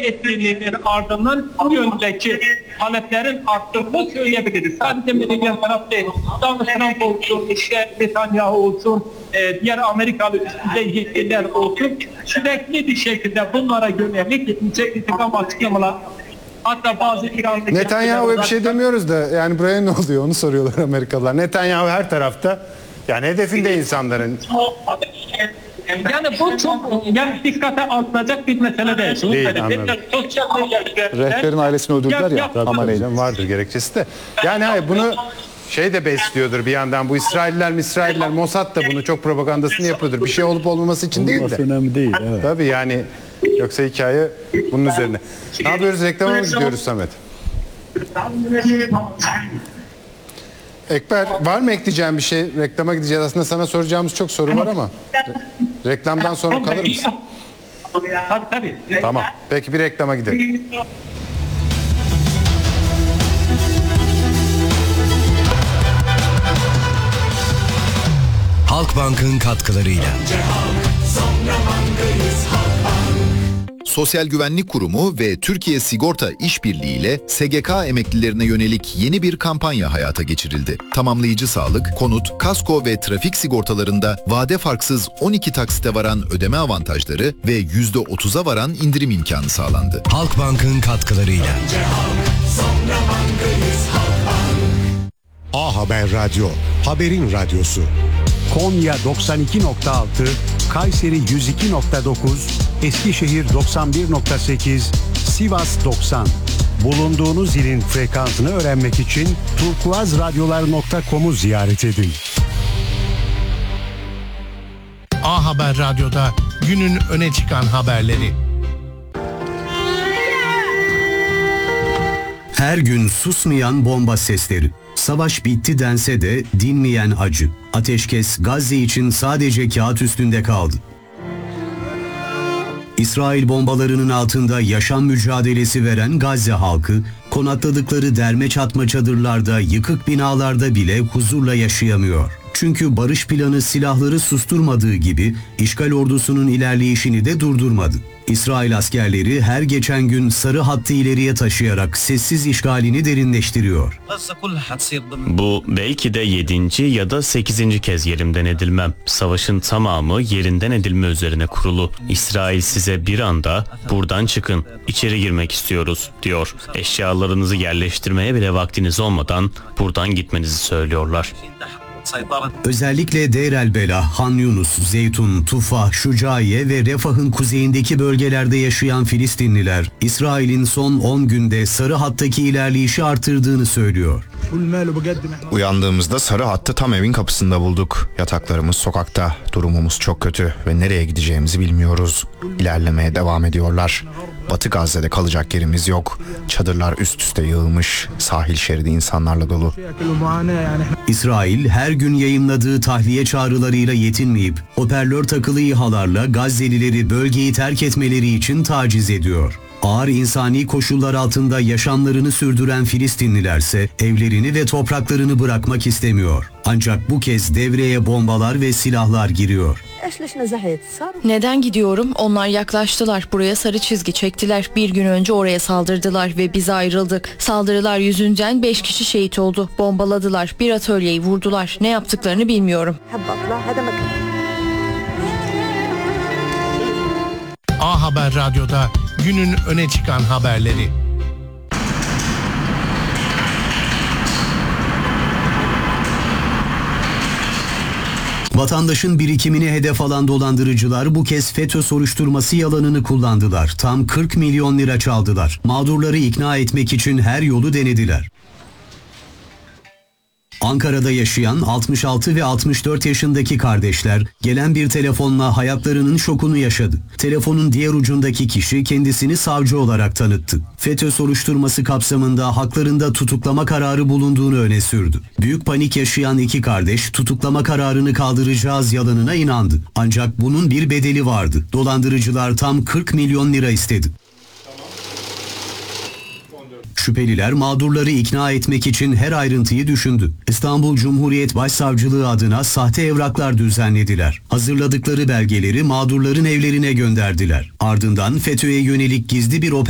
etkinliğinin ardından bu yöndeki taleplerin arttığını söyleyebiliriz. Sadece Amerikan taraf değil, Donald Trump olsun, işte Netanyahu olsun, diğer Amerikalı üst düzey yetkililer olsun, sürekli bir şekilde bunlara yönelik intikam açıklamalar. Hatta bazı İran'daki... Netanyahu'ya bir şey demiyoruz da yani buraya ne oluyor onu soruyorlar Amerikalılar. Netanyahu her tarafta yani hedefinde insanların. Yani bu çok dikkate alınacak bir mesele değil. Değil, anladım. Rehberin ailesini öldürdüler ya. Ama neydi? Vardır gerekçesi de. Yani hayır bunu şey de besliyordur bir yandan. Bu İsrailler, Mossad da bunu çok propagandasını yapıyordur. Bir şey olup olmaması için değil de. Önemli değil. Evet. Tabii yani yoksa hikaye bunun üzerine. Ne yapıyoruz? Reklama mı gidiyoruz Samet? Ekber var mı ekleyeceğim bir şey? Reklama gideceğiz. Aslında sana soracağımız çok soru var ama reklamdan sonra kalır mısın? Tabii. Tamam. Peki bir reklama gidelim. Halkbank'ın katkılarıyla. Sosyal Güvenlik Kurumu ve Türkiye Sigorta İşbirliği ile SGK emeklilerine yönelik yeni bir kampanya hayata geçirildi. Tamamlayıcı sağlık, konut, kasko ve trafik sigortalarında vade farksız 12 taksite varan ödeme avantajları ve %30'a varan indirim imkanı sağlandı. Halkbank'ın katkılarıyla. A Haber Radyo, haberin radyosu. Konya 92.6, Kayseri 102.9, Eskişehir 91.8, Sivas 90. Bulunduğunuz ilin frekansını öğrenmek için turkuazradyolar.com'u ziyaret edin. A Haber Radyo'da günün öne çıkan haberleri. Her gün susmayan bomba sesleri. Savaş bitti dense de dinmeyen acı. Ateşkes Gazze için sadece kağıt üstünde kaldı. İsrail bombalarının altında yaşam mücadelesi veren Gazze halkı, konakladıkları derme çatma çadırlarda, yıkık binalarda bile huzurla yaşayamıyor. Çünkü barış planı silahları susturmadığı gibi işgal ordusunun ilerleyişini de durdurmadı. İsrail askerleri her geçen gün sarı hattı ileriye taşıyarak sessiz işgalini derinleştiriyor. Bu belki de 7. ya da 8. kez yerimden edilmem. Savaşın tamamı yerinden edilme üzerine kurulu. İsrail size bir anda buradan çıkın, içeri girmek istiyoruz diyor. Eşyalarınızı yerleştirmeye bile vaktiniz olmadan buradan gitmenizi söylüyorlar. Özellikle Deir el-Bela, Han Yunus, Zeytun, Tufah, Şucaiye ve Refah'ın kuzeyindeki bölgelerde yaşayan Filistinliler, İsrail'in son 10 günde sarı hattaki ilerleyişi artırdığını söylüyor. Uyandığımızda sarı hattı tam evin kapısında bulduk. Yataklarımız sokakta, durumumuz çok kötü ve nereye gideceğimizi bilmiyoruz. İlerlemeye devam ediyorlar. Batı Gazze'de kalacak yerimiz yok. Çadırlar üst üste yığılmış, sahil şeridi insanlarla dolu. İsrail her gün yayınladığı tahliye çağrılarıyla yetinmeyip hoparlör takılı İHA'larla Gazze'lileri bölgeyi terk etmeleri için taciz ediyor. Ağır insani koşullar altında yaşamlarını sürdüren Filistinlilerse evlerini ve topraklarını bırakmak istemiyor. Ancak bu kez devreye bombalar ve silahlar giriyor. Neden gidiyorum? Onlar yaklaştılar. Buraya sarı çizgi çektiler. Bir gün önce oraya saldırdılar ve biz ayrıldık. Saldırılar yüzünden 5 kişi şehit oldu. Bombaladılar. Bir atölyeyi vurdular. Ne yaptıklarını bilmiyorum. A Haber Radyo'da günün öne çıkan haberleri. Vatandaşın birikimini hedef alan dolandırıcılar bu kez FETÖ soruşturması yalanını kullandılar. Tam 40 milyon lira çaldılar. Mağdurları ikna etmek için her yolu denediler. Ankara'da yaşayan 66 ve 64 yaşındaki kardeşler gelen bir telefonla hayatlarının şokunu yaşadı. Telefonun diğer ucundaki kişi kendisini savcı olarak tanıttı. FETÖ soruşturması kapsamında haklarında tutuklama kararı bulunduğunu öne sürdü. Büyük panik yaşayan iki kardeş tutuklama kararını kaldıracağız yalanına inandı. Ancak bunun bir bedeli vardı. Dolandırıcılar tam 40 milyon lira istedi. Şüpheliler mağdurları ikna etmek için her ayrıntıyı düşündü. İstanbul Cumhuriyet Başsavcılığı adına sahte evraklar düzenlediler. Hazırladıkları belgeleri mağdurların evlerine gönderdiler. Ardından FETÖ'ye yönelik gizli bir